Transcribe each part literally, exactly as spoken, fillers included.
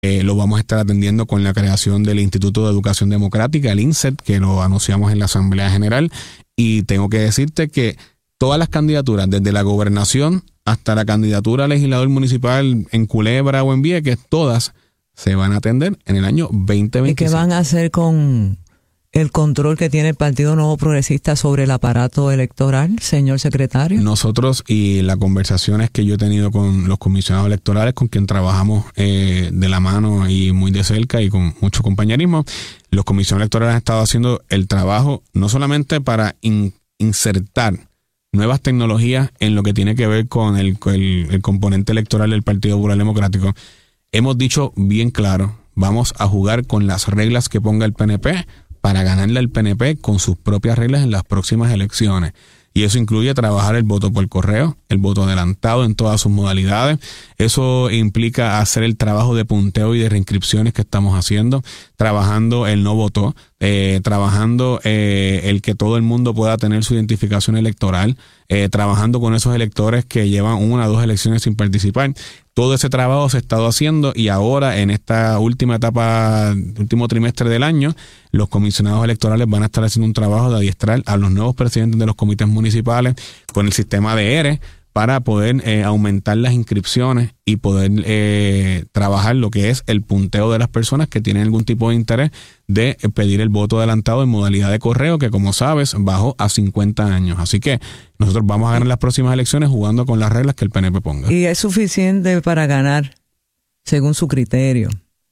Eh, lo vamos a estar atendiendo con la creación del Instituto de Educación Democrática, el I N S E T, que lo anunciamos en la Asamblea General. Y tengo que decirte que todas las candidaturas, desde la gobernación hasta la candidatura a legislador municipal en Culebra o en Vieques, todas se van a atender en el año veinte veinticinco. ¿Y qué van a hacer con el control que tiene el Partido Nuevo Progresista sobre el aparato electoral, señor secretario? Nosotros, y las conversaciones que yo he tenido con los comisionados electorales, con quien trabajamos eh, de la mano y muy de cerca y con mucho compañerismo, los comisionados electorales han estado haciendo el trabajo no solamente para in, insertar nuevas tecnologías en lo que tiene que ver con el, el, el componente electoral del Partido Popular Democrático. Hemos dicho bien claro, vamos a jugar con las reglas que ponga el P N P para ganarle al P N P con sus propias reglas en las próximas elecciones. Y eso incluye trabajar el voto por correo, el voto adelantado en todas sus modalidades. Eso implica hacer el trabajo de punteo y de reinscripciones que estamos haciendo, trabajando el no voto, eh, trabajando eh, el que todo el mundo pueda tener su identificación electoral, eh, trabajando con esos electores que llevan una o dos elecciones sin participar. Todo ese trabajo se ha estado haciendo y ahora en esta última etapa, último trimestre del año, los comisionados electorales van a estar haciendo un trabajo de adiestrar a los nuevos presidentes de los comités municipales con el sistema de E R E para poder eh, aumentar las inscripciones y poder eh, trabajar lo que es el punteo de las personas que tienen algún tipo de interés de pedir el voto adelantado en modalidad de correo, que como sabes bajó a cincuenta años. Así que nosotros vamos a ganar las próximas elecciones jugando con las reglas que el P N P ponga. ¿Y es suficiente para ganar, según su criterio,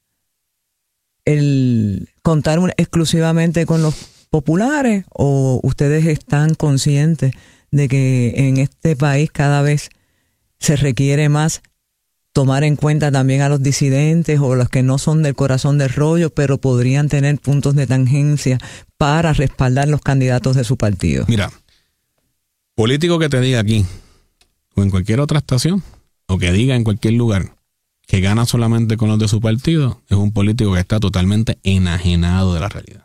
el contar un, exclusivamente con los populares, o ustedes están conscientes de que en este país cada vez se requiere más tomar en cuenta también a los disidentes o los que no son del corazón del rollo, pero podrían tener puntos de tangencia para respaldar los candidatos de su partido? Mira, político que te diga aquí o en cualquier otra estación o que diga en cualquier lugar que gana solamente con los de su partido es un político que está totalmente enajenado de la realidad.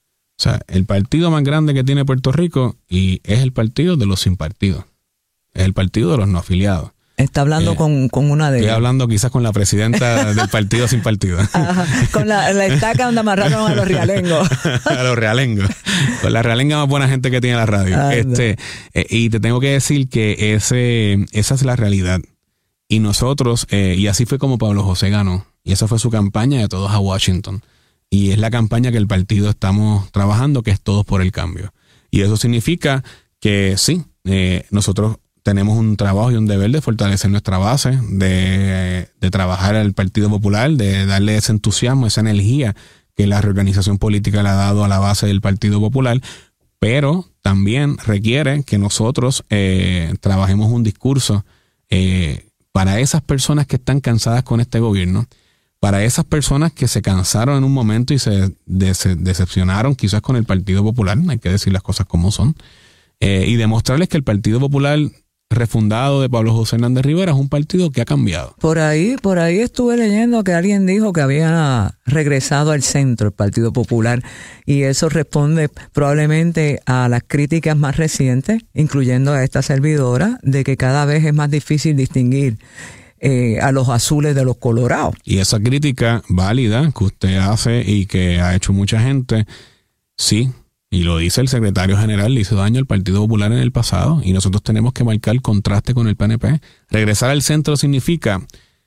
O sea, el partido más grande que tiene Puerto Rico y es el partido de los sin partido. Es el partido de los no afiliados. Está hablando eh, con, con una de Estoy ellos. hablando quizás con la presidenta del partido sin partido. Ajá, con la, la estaca donde amarraron a los realengos. A los realengos. Con la realenga más buena gente que tiene la radio. Ah, este eh, Y te tengo que decir que ese esa es la realidad. Y nosotros, eh, y así fue como Pablo José ganó. Y esa fue su campaña de Todos a Washington. Y es la campaña que el partido estamos trabajando, que es Todos por el Cambio. Y eso significa que sí, eh, nosotros tenemos un trabajo y un deber de fortalecer nuestra base, de, de trabajar al Partido Popular, de darle ese entusiasmo, esa energía que la reorganización política le ha dado a la base del Partido Popular, pero también requiere que nosotros eh, trabajemos un discurso eh, para esas personas que están cansadas con este gobierno, para esas personas que se cansaron en un momento y se dece- decepcionaron quizás con el Partido Popular, hay que decir las cosas como son, eh, y demostrarles que el Partido Popular refundado de Pablo José Hernández Rivera es un partido que ha cambiado. Por ahí, por ahí estuve leyendo que alguien dijo que había regresado al centro el Partido Popular, y eso responde probablemente a las críticas más recientes, incluyendo a esta servidora, de que cada vez es más difícil distinguir Eh, a los azules de los colorados. Y esa crítica válida que usted hace y que ha hecho mucha gente, sí, y lo dice el secretario general, le hizo daño al Partido Popular en el pasado, y nosotros tenemos que marcar contraste con el P N P. Regresar al centro significa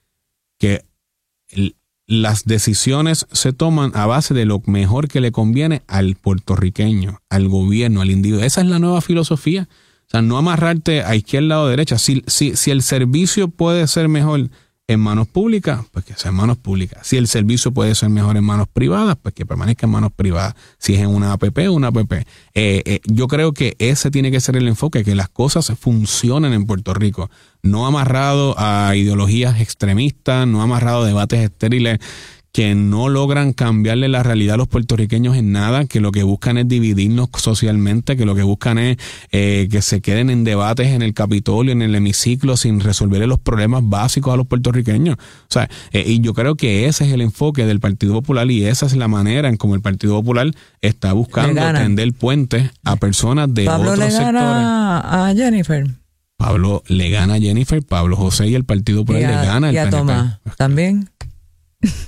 que el, las decisiones se toman a base de lo mejor que le conviene al puertorriqueño, al gobierno, al individuo. Esa es la nueva filosofía. O sea, no amarrarte a izquierda o derecha. Si, si, si el servicio puede ser mejor en manos públicas, pues que sea en manos públicas. Si el servicio puede ser mejor en manos privadas, pues que permanezca en manos privadas. Si es en una A P P, una A P P. Eh, eh, yo creo que ese tiene que ser el enfoque, que las cosas funcionen en Puerto Rico. No amarrado a ideologías extremistas, no amarrado a debates estériles que no logran cambiarle la realidad a los puertorriqueños en nada, que lo que buscan es dividirnos socialmente, que lo que buscan es eh, que se queden en debates en el Capitolio, en el hemiciclo, sin resolver los problemas básicos a los puertorriqueños. O sea, eh, y yo creo que ese es el enfoque del Partido Popular, y esa es la manera en como el Partido Popular está buscando tender puentes a personas de Pablo otros le gana sectores. A Jennifer. Pablo le gana a Jennifer, Pablo José y el Partido Popular y a, le gana al y a P N P. Tomás también.